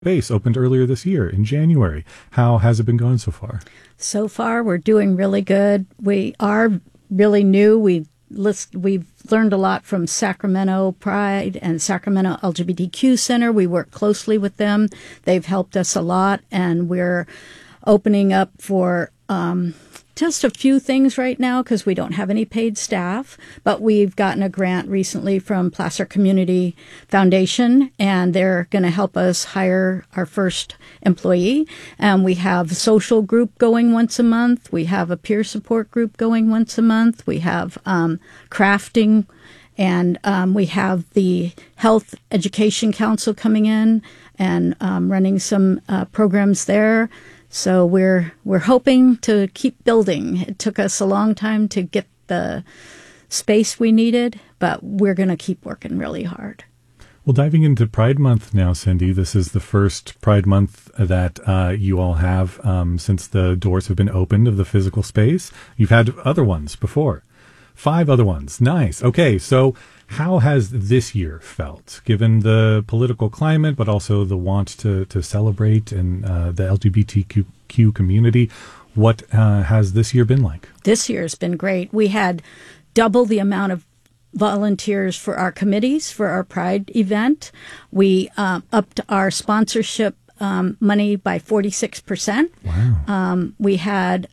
Space opened earlier this year in January. How has it been going so far? So far, we're doing really good. We are really new. We've learned a lot from Sacramento Pride and Sacramento LGBTQ Center. We work closely with them. They've helped us a lot, and we're opening up for just a few things right now because we don't have any paid staff, but we've gotten a grant recently from Placer Community Foundation, and they're going to help us hire our first employee. And we have a social group going once a month. We have a peer support group going once a month. We have crafting, and we have the Health Education Council coming in and running some programs there. So we're hoping to keep building. It took us a long time to get the space we needed, but we're going to keep working really hard. Well, diving into Pride Month now, Cindy, this is the first Pride Month that you all have since the doors have been opened of the physical space. You've had other ones before. 5 other ones. Nice. Okay, so how has this year felt, given the political climate, but also the want to celebrate and the LGBTQ community? What has this year been like? This year has been great. We had double the amount of volunteers for our committees for our Pride event. We upped our sponsorship money by 46%. Wow. We had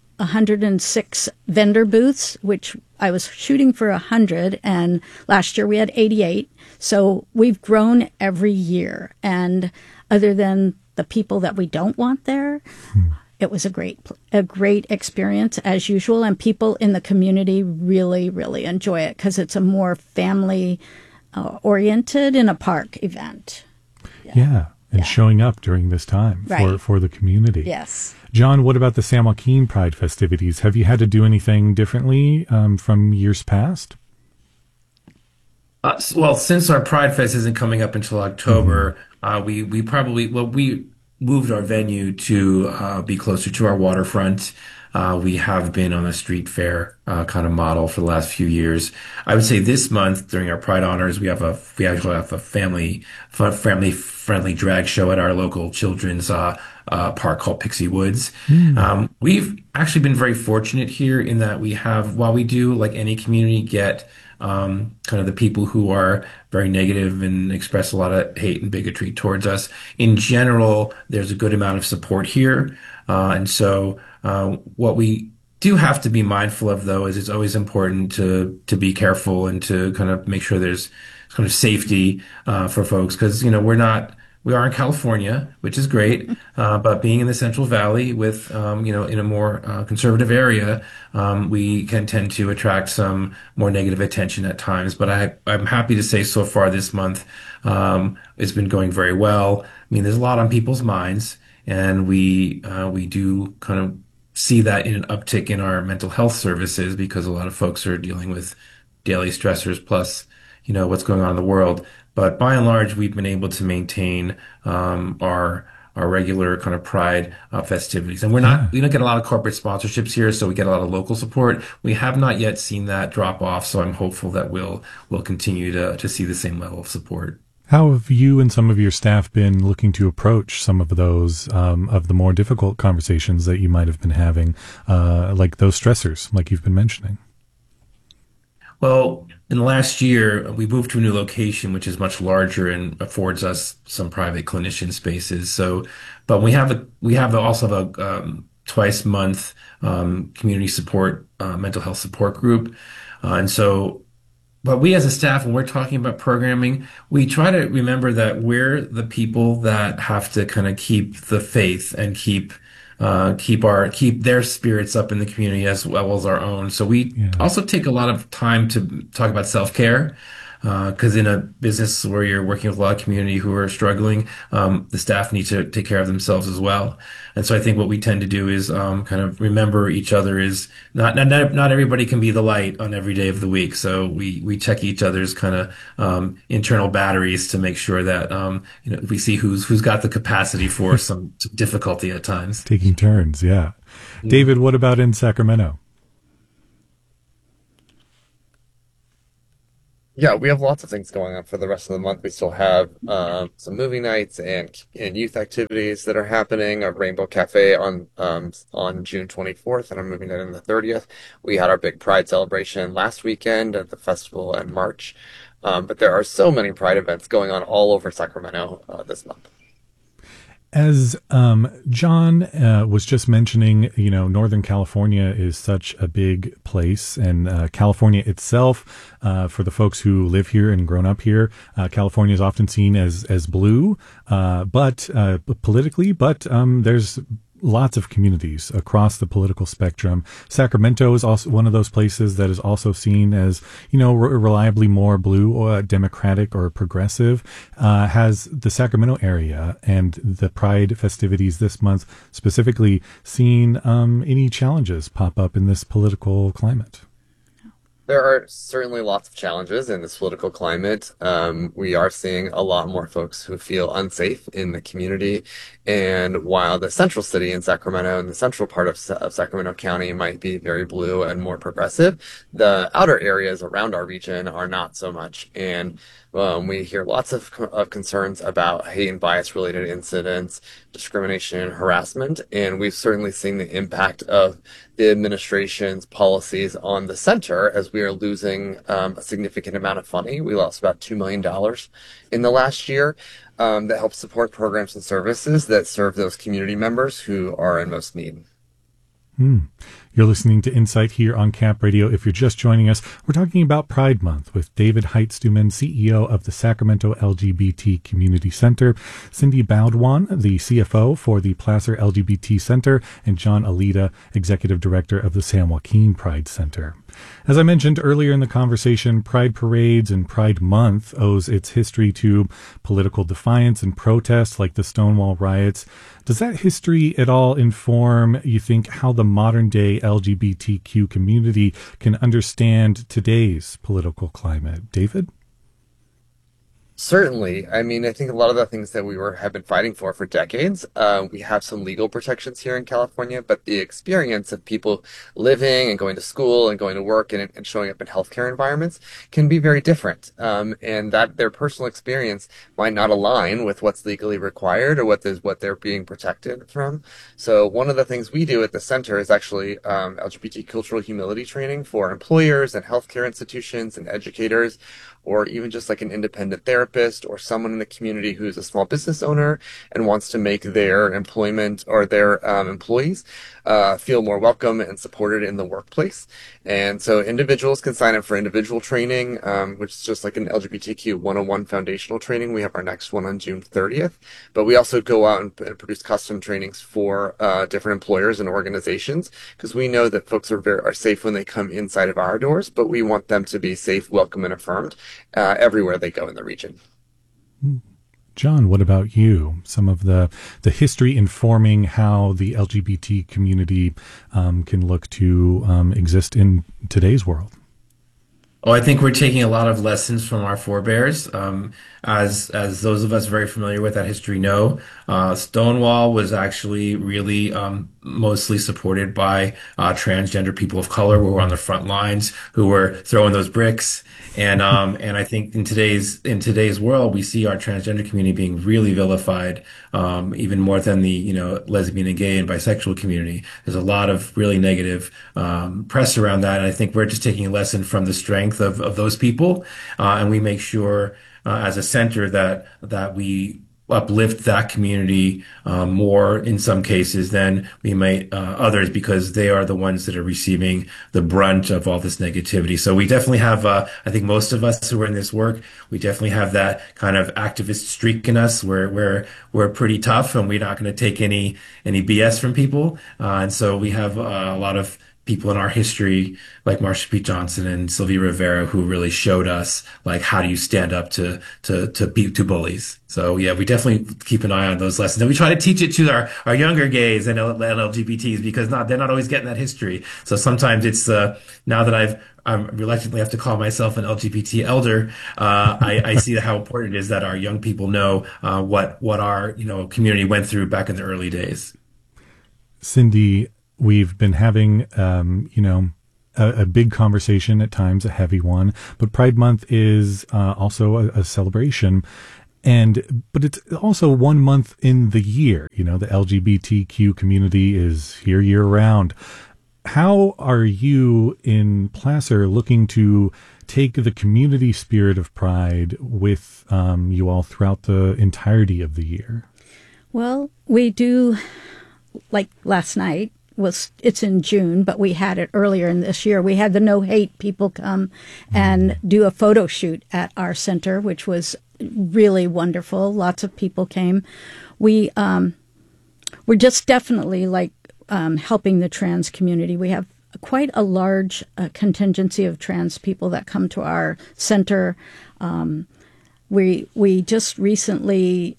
106 vendor booths, which I was shooting for 100, and last year we had 88. So we've grown every year. And other than the people that we don't want there, it was a great experience as usual. And people in the community really, really enjoy it because it's a more family oriented in a park event. Yeah. And showing up during this time for the community. Yes. John, what about the San Joaquin Pride festivities? Have you had to do anything differently from years past? Well, since our Pride Fest isn't coming up until October, we moved our venue to be closer to our waterfront. We have been on a street fair kind of model for the last few years. I would say this month during our Pride Honors, we actually have a family friendly drag show at our local children's park called Pixie Woods. We've actually been very fortunate here in that we have, while we do, like any community, get kind of the people who are very negative and express a lot of hate and bigotry towards us. In general, there's a good amount of support here. And so what we do have to be mindful of, though, is it's always important to be careful and to kind of make sure there's kind of safety for folks, because, we are in California, which is great, but being in the Central Valley with, in a more conservative area, we can tend to attract some more negative attention at times. But I'm happy to say so far this month, it's been going very well. I mean, there's a lot on people's minds, and we do kind of see that in an uptick in our mental health services because a lot of folks are dealing with daily stressors plus, what's going on in the world. But by and large, we've been able to maintain our regular kind of Pride festivities, and we don't get a lot of corporate sponsorships here, so we get a lot of local support. We have not yet seen that drop off, so I'm hopeful that we'll continue to see the same level of support. How have you and some of your staff been looking to approach some of those of the more difficult conversations that you might have been having, like those stressors, like you've been mentioning? Well, in the last year, we moved to a new location, which is much larger and affords us some private clinician spaces. So, but we also have a twice a month community support mental health support group, and so. But we as a staff, when we're talking about programming, we try to remember that we're the people that have to kind of keep the faith and keep their spirits up in the community as well as our own. So we also take a lot of time to talk about self-care. Because in a business where you're working with a lot of community who are struggling, the staff need to take care of themselves as well. And so I think what we tend to do is kind of remember each other is not everybody can be the light on every day of the week. So we check each other's kind of internal batteries to make sure that we see who's got the capacity for some difficulty at times. Taking turns, yeah. David, what about in Sacramento? Yeah, we have lots of things going on for the rest of the month. We still have some movie nights and youth activities that are happening. A Rainbow Cafe on June 24th, and I'm moving that in the 30th. We had our big Pride celebration last weekend at the festival in March. But there are so many Pride events going on all over Sacramento this month. As John was just mentioning, Northern California is such a big place, and California itself, for the folks who live here and grown up here, California is often seen as blue, but politically, but there's lots of communities across the political spectrum. Sacramento is also one of those places that is also seen as, reliably more blue or democratic or progressive. Has the Sacramento area and the Pride festivities this month specifically seen any challenges pop up in this political climate? There are certainly lots of challenges in this political climate. We are seeing a lot more folks who feel unsafe in the community. And while the central city in Sacramento and the central part of Sacramento County might be very blue and more progressive, the outer areas around our region are not so much. And we hear lots of concerns about hate and bias related incidents, discrimination, and harassment. And we've certainly seen the impact of the administration's policies on the center as we are losing a significant amount of funding. We lost about $2 million in the last year that helps support programs and services that serve those community members who are in most need. You're listening to Insight here on Camp Radio. If you're just joining us, we're talking about Pride Month with David Heitstuman, CEO of the Sacramento LGBT Community Center, Cindy Baudouin, the CFO for the Placer LGBT Center, and John Alida, Executive Director of the San Joaquin Pride Center. As I mentioned earlier in the conversation, Pride parades and Pride Month owes its history to political defiance and protests like the Stonewall riots. Does that history at all inform, you think, how the modern day LGBTQ community can understand today's political climate? David? Certainly. I mean, I think a lot of the things that have been fighting for decades, we have some legal protections here in California, but the experience of people living and going to school and going to work and showing up in healthcare environments can be very different. And that their personal experience might not align with what's legally required or what they're being protected from. So one of the things we do at the center is actually LGBT cultural humility training for employers and healthcare institutions and educators, or even just like an independent therapist or someone in the community who's a small business owner and wants to make their employment or their employees feel more welcome and supported in the workplace. And so individuals can sign up for individual training, which is just like an LGBTQ 101 foundational training. We have our next one on June 30th. But we also go out and produce custom trainings for different employers and organizations, because we know that folks are safe when they come inside of our doors, but we want them to be safe, welcome, and affirmed everywhere they go in the region. John, what about you? Some of the history informing how the LGBT community can look to exist in today's world. Oh, I think we're taking a lot of lessons from our forebears. As those of us very familiar with that history know, Stonewall was actually really mostly supported by transgender people of color who were on the front lines, who were throwing those bricks. And I think in today's world, we see our transgender community being really vilified, even more than the lesbian and gay and bisexual community. There's a lot of really negative press around that, and I think we're just taking a lesson from the strength of those people, and we make sure as a center that we uplift that community more in some cases than we might others, because they are the ones that are receiving the brunt of all this negativity. So we definitely have, I think most of us who are in this work, we definitely have that kind of activist streak in us where we're pretty tough and we're not going to take any BS from people. And so we have a lot of people in our history like Marsha P. Johnson and Sylvia Rivera who really showed us like how do you stand up to bullies. So yeah, we definitely keep an eye on those lessons, and we try to teach it to our younger gays and LGBTs, because they're not always getting that history. So sometimes it's now that I reluctantly have to call myself an LGBT elder, I see how important it is that our young people know what our community went through back in the early days. Cindy, we've been having, a big conversation at times, a heavy one, but Pride Month is also a celebration. But it's also 1 month in the year. You know, the LGBTQ community is here year round. How are you in Placer looking to take the community spirit of Pride with you all throughout the entirety of the year? Well, we do, like last night, it's in June, but we had it earlier in this year. We had the No Hate people come and do a photo shoot at our center, which was really wonderful. Lots of people came. We're just definitely helping the trans community. We have quite a large contingency of trans people that come to our center. We just recently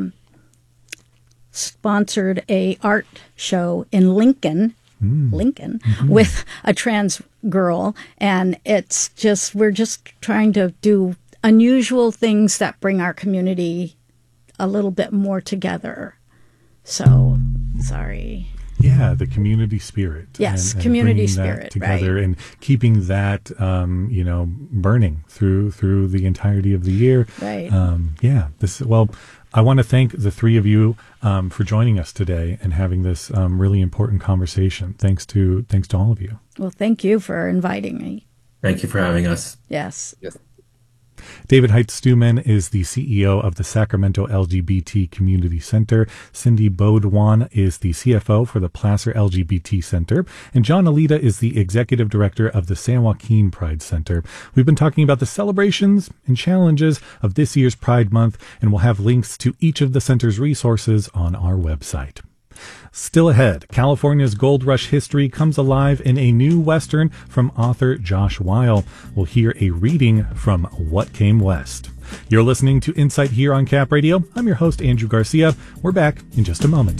sponsored a art show in Lincoln, with a trans girl, and it's just we're just trying to do unusual things that bring our community a little bit more together. So, sorry. Yeah, the community spirit. Yes, and community bringing that spirit, together, right. and keeping that, burning through the entirety of the year. Right. I want to thank the three of you for joining us today and having this really important conversation. Thanks to all of you. Well, thank you for inviting me. Thank you for having us. Yes. Yes. David Height-Stuman is the CEO of the Sacramento LGBT Community Center. Cindy Beaudoin is the CFO for the Placer LGBT Center. And John Alita is the Executive Director of the San Joaquin Pride Center. We've been talking about the celebrations and challenges of this year's Pride Month, and we'll have links to each of the center's resources on our website. Still ahead, California's gold rush history comes alive in a new Western from author Josh Weil. We'll hear a reading from What Came West. You're listening to Insight here on Cap Radio. I'm your host, Andrew Garcia. We're back in just a moment.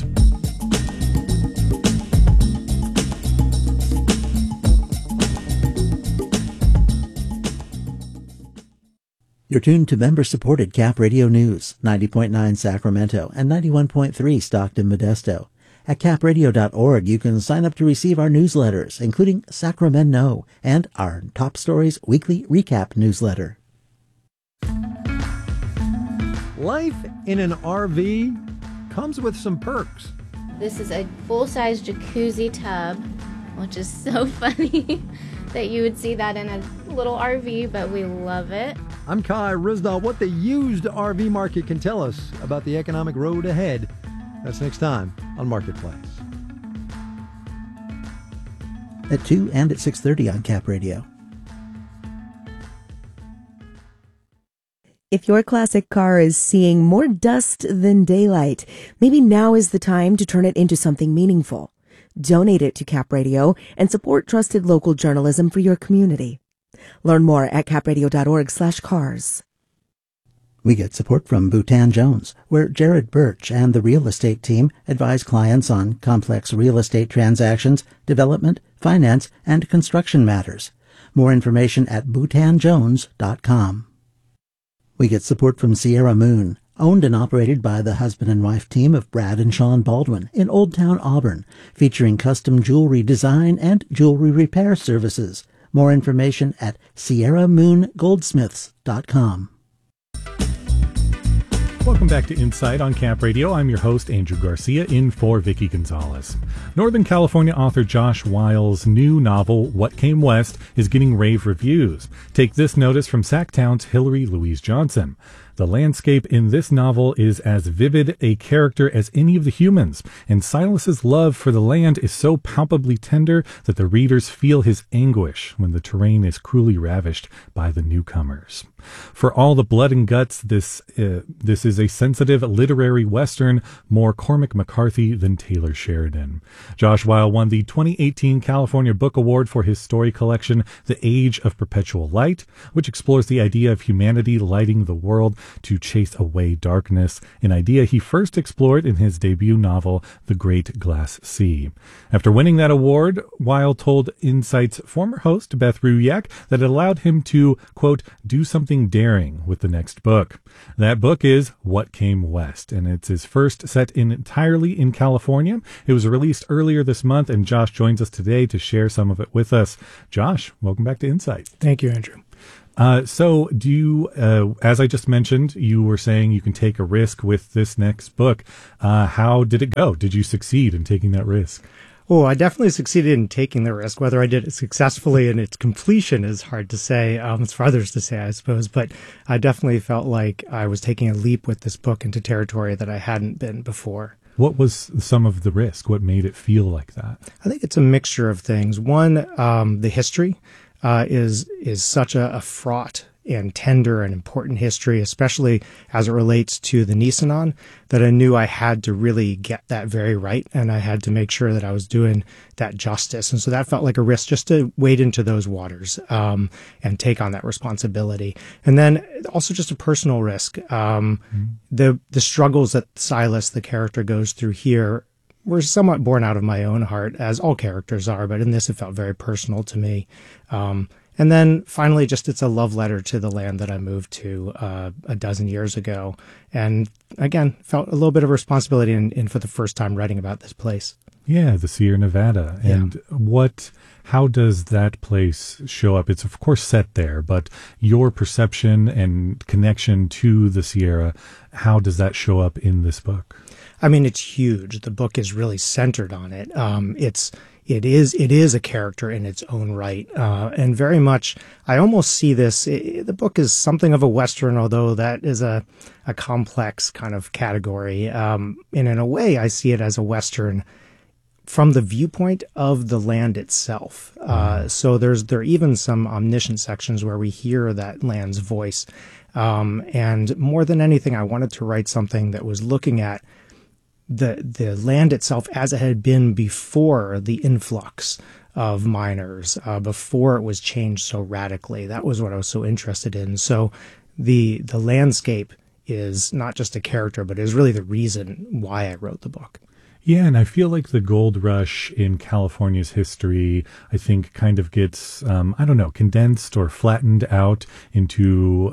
You're tuned to member-supported Cap Radio News, 90.9 Sacramento and 91.3 Stockton Modesto. At capradio.org, you can sign up to receive our newsletters, including Sacramento and our Top Stories Weekly Recap newsletter. Life in an RV comes with some perks. This is a full-size jacuzzi tub, which is so funny that you would see that in a little RV, but we love it. I'm Kai Rizdal. What the used RV market can tell us about the economic road ahead. That's next time on Marketplace. At 2 and at 6:30 on Cap Radio. If your classic car is seeing more dust than daylight, maybe now is the time to turn it into something meaningful. Donate it to Cap Radio and support trusted local journalism for your community. Learn more at capradio.org/cars. We get support from Bhutan Jones, where Jared Birch and the real estate team advise clients on complex real estate transactions, development, finance, and construction matters. More information at bhutanjones.com. We get support from Sierra Moon, owned and operated by the husband and wife team of Brad and Sean Baldwin in Old Town Auburn, featuring custom jewelry design and jewelry repair services. More information at sierramoongoldsmiths.com. Welcome back to Insight on Cap Radio. I'm your host, Andrew Garcia, in for Vicky Gonzalez. Northern California author Josh Weil's new novel, What Came West, is getting rave reviews. Take this notice from Sacktown's Hillary Louise Johnson. The landscape in this novel is as vivid a character as any of the humans, and Silas's love for the land is so palpably tender that the readers feel his anguish when the terrain is cruelly ravished by the newcomers. For all the blood and guts, this is a sensitive literary Western, more Cormac McCarthy than Taylor Sheridan. Josh Weil won the 2018 California Book Award for his story collection, The Age of Perpetual Light, which explores the idea of humanity lighting the world to chase away darkness, an idea he first explored in his debut novel, The Great Glass Sea. After winning that award, Weil told Insight's former host, Beth Ruyak, that it allowed him to, quote, do something daring with the next book. That book is What Came West, and it's his first set entirely in California. It was released earlier this month, and Josh joins us today to share some of it with us. Josh, welcome back to Insight. Thank you, Andrew. So do you, as I just mentioned, you were saying you can take a risk with this next book. How did it go? Did you succeed in taking that risk? Oh, I definitely succeeded in taking the risk. Whether I did it successfully in its completion is hard to say. It's for others to say, I suppose. But I definitely felt like I was taking a leap with this book into territory that I hadn't been before. What was some of the risk? What made it feel like that? I think it's a mixture of things. One, the history is such a fraught and tender and important history, especially as it relates to the Nisenan, that I knew I had to really get that very right, and I had to make sure that I was doing that justice. And so that felt like a risk, just to wade into those waters and take on that responsibility. And then also just a personal risk. The struggles that Silas, the character, goes through here were somewhat born out of my own heart, as all characters are, but in this it felt very personal to me. And then finally, just it's a love letter to the land that I moved to a dozen years ago. And again, felt a little bit of responsibility in for the first time writing about this place. Yeah, the Sierra Nevada. And how does that place show up? It's of course set there, but your perception and connection to the Sierra, how does that show up in this book? I mean, it's huge. The book is really centered on it. It is a character in its own right. And very much, I almost see this, the book is something of a Western, although that is a complex kind of category. And in a way, I see it as a Western from the viewpoint of the land itself. So there are even some omniscient sections where we hear that land's voice. And more than anything, I wanted to write something that was looking at the land itself as it had been before the influx of miners, before it was changed so radically. That was what I was so interested in. So the landscape is not just a character, but is really the reason why I wrote the book. Yeah, and I feel like the gold rush in California's history, I think, kind of gets, condensed or flattened out into,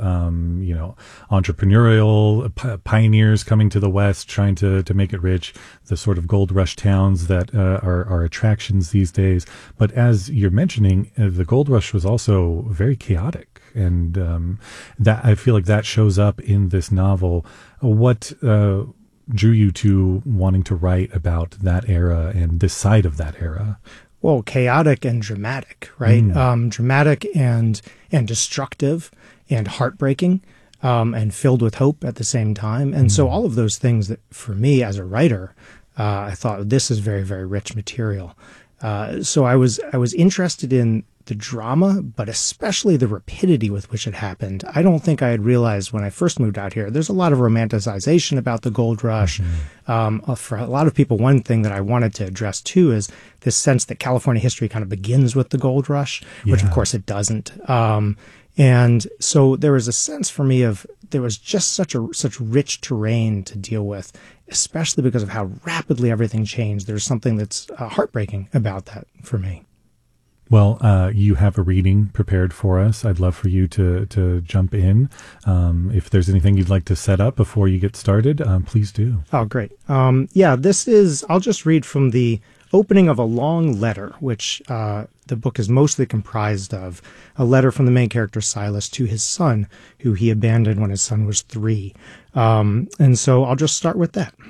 entrepreneurial pioneers coming to the West, trying to make it rich, the sort of gold rush towns that are attractions these days. But as you're mentioning, the gold rush was also very chaotic. And that I feel like that shows up in this novel. What drew you to wanting to write about that era and this side of that era? Well, chaotic and dramatic, right? Dramatic and destructive and heartbreaking, and filled with hope at the same time. And so all of those things that, for me as a writer, I thought this is very, very rich material. So I was interested in the drama, but especially the rapidity with which it happened. I don't think I had realized when I first moved out here, there's a lot of romanticization about the gold rush. For a lot of people, one thing that I wanted to address too is this sense that California history kind of begins with the gold rush, which of course it doesn't. And so there was a sense for me of there was just such rich terrain to deal with, especially because of how rapidly everything changed. There's something that's heartbreaking about that for me. Well, you have a reading prepared for us. I'd love for you to jump in. If there's anything you'd like to set up before you get started, please do. Oh, great. I'll just read from the opening of a long letter, which the book is mostly comprised of, a letter from the main character Silas to his son, who he abandoned when his son was 3. And so I'll just start with that.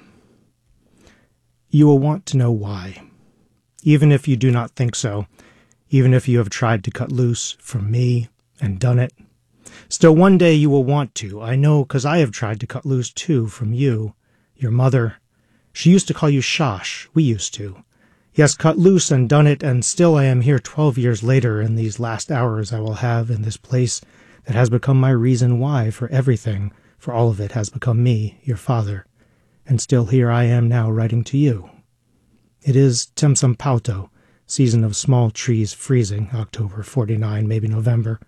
You will want to know why. Even if you do not think so, even if you have tried to cut loose from me and done it, still one day you will want to. I know, 'cause I have tried to cut loose too from you, your mother. She used to call you Shosh. We used to. Yes, cut loose and done it, and still I am here 12 years later in these last hours I will have in this place that has become my reason why for everything, for all of it has become me, your father. And still here I am now writing to you. It is Temsampauto, season of small trees freezing, October 49, maybe November.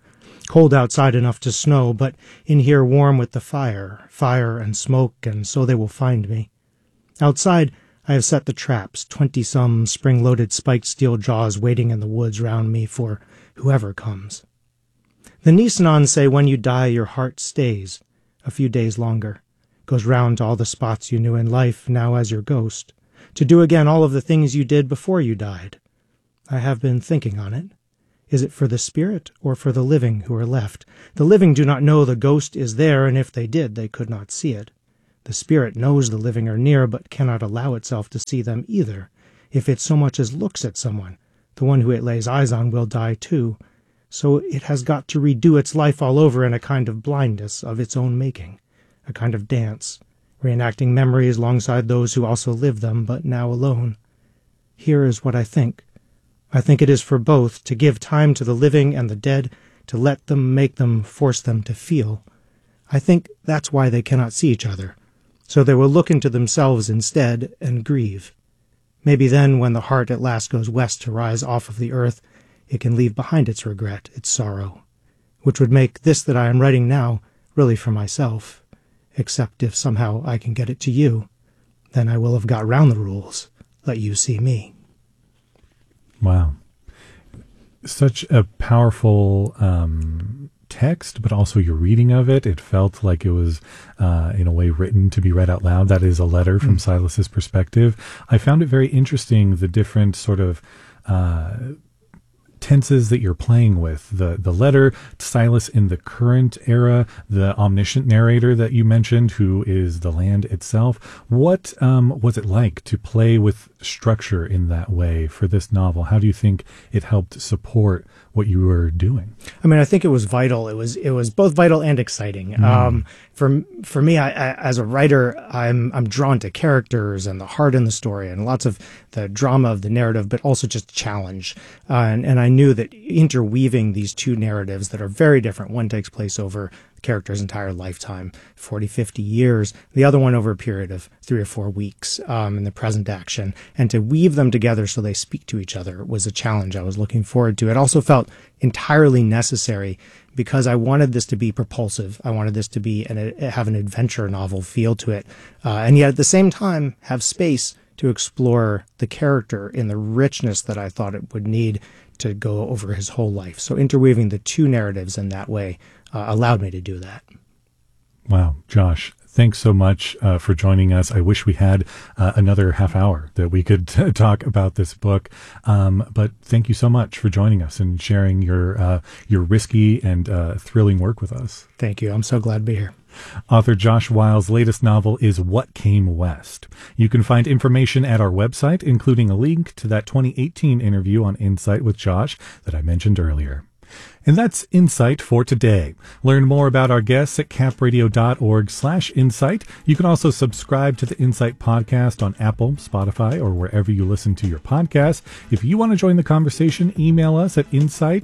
Cold outside enough to snow, but in here warm with the fire and smoke, and so they will find me. Outside, I have set the traps, 20-some spring-loaded spiked steel jaws waiting in the woods round me for whoever comes. The Nisanons say when you die, your heart stays a few days longer, goes round to all the spots you knew in life now as your ghost, to do again all of the things you did before you died. I have been thinking on it. Is it for the spirit or for the living who are left? The living do not know the ghost is there, and if they did, they could not see it. The spirit knows the living are near, but cannot allow itself to see them either. If it so much as looks at someone, the one who it lays eyes on will die too. So it has got to redo its life all over in a kind of blindness of its own making, a kind of dance, reenacting memories alongside those who also live them, but now alone. Here is what I think. I think it is for both to give time to the living and the dead, to let them, make them, force them to feel. I think that's why they cannot see each other. So they will look into themselves instead and grieve. Maybe then, when the heart at last goes west to rise off of the earth, it can leave behind its regret, its sorrow, which would make this that I am writing now really for myself, except if somehow I can get it to you, then I will have got round the rules, let you see me. Wow. Such a powerful text, but also your reading of it. It felt like it was, in a way, written to be read out loud. That is a letter from Silas's perspective. I found it very interesting, the different sort of tenses that you're playing with. The letter to Silas in the current era, the omniscient narrator that you mentioned, who is the land itself. What was it like to play with structure in that way for this novel? How do you think it helped support what you were doing? I mean, I think it was vital. It was both vital and exciting. For me, I as a writer, I'm drawn to characters and the heart in the story and lots of the drama of the narrative, but also just challenge. And I knew that interweaving these two narratives that are very different, one takes place over the character's entire lifetime, 40, 50 years, the other one over a period of 3 or 4 weeks in the present action, and to weave them together so they speak to each other was a challenge I was looking forward to. It also felt entirely necessary because I wanted this to be propulsive. I wanted this to be have an adventure novel feel to it, and yet at the same time have space to explore the character in the richness that I thought it would need to go over his whole life. So interweaving the two narratives in that way allowed me to do that. Wow, Josh, thanks so much for joining us. I wish we had another half hour that we could talk about this book. But thank you so much for joining us and sharing your risky and thrilling work with us. Thank you. I'm so glad to be here. Author Josh Wiles' latest novel is What Came West. You can find information at our website, including a link to that 2018 interview on Insight with Josh that I mentioned earlier. And that's Insight for today. Learn more about our guests at capradio.org/insight. You can also subscribe to the Insight podcast on Apple, Spotify, or wherever you listen to your podcasts. If you want to join the conversation, email us at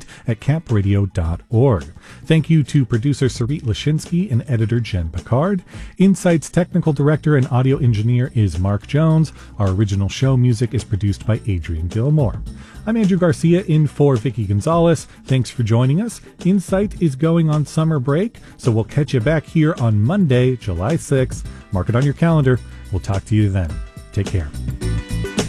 insight@capradio.org. Thank you to producer Sarit Lashinsky and editor Jen Picard. Insight's technical director and audio engineer is Mark Jones. Our original show music is produced by Adrian Gilmore. I'm Andrew Garcia in for Vicky Gonzalez. Thanks for joining us. Insight is going on summer break, so we'll catch you back here on Monday, July 6th. Mark it on your calendar. We'll talk to you then. Take care.